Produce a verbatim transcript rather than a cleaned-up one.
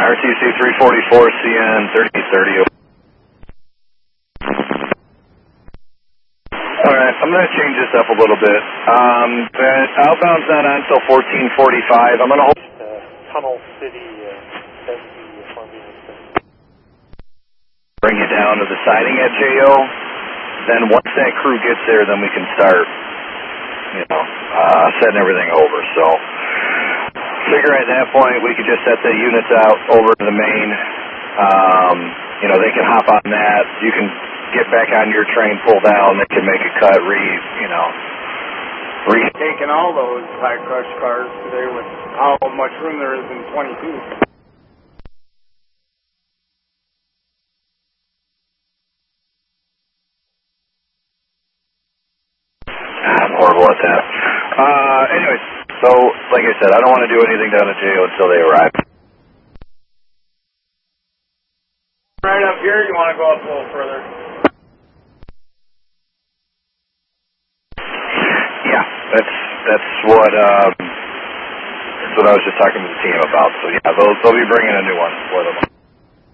R T C three forty-four, C N thirty thirty. Alright, I'm going to change this up a little bit. Um, the outbound's not on until fourteen forty-five. I'm going to hold... Uh, Tunnel City, uh, that's the formula. Bring you down to the siding at J O. Then once that crew gets there, then we can start, you know, uh, setting everything over. So, figure at that point we could just set the units out over to the main. Um, you know, they can hop on that. You can get back on your train, pull down. They can make a cut, re, you know, re. Taking all those high crush cars today with how much room there is in twenty-two. I'm horrible at that. Uh, anyways, so, like I said, I don't want to do anything down at J O until they arrive. Right up here, you want to go up a little further? Yeah, that's, that's what, um, that's what I was just talking to the team about. So, yeah, they'll, they'll be bringing a new one for them.